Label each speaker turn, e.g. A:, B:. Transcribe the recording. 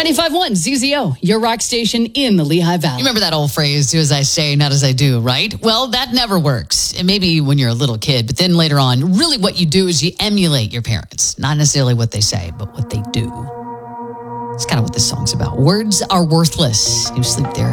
A: 95.1 ZZO, your rock station in the Lehigh Valley.
B: You remember that old phrase, do as I say, not as I do, right? Well, that never works. And maybe when you're a little kid, but then later on, really what you do is you emulate your parents. Not necessarily what they say, but what they do. It's kind of what this song's about. Words are worthless. You sleep there.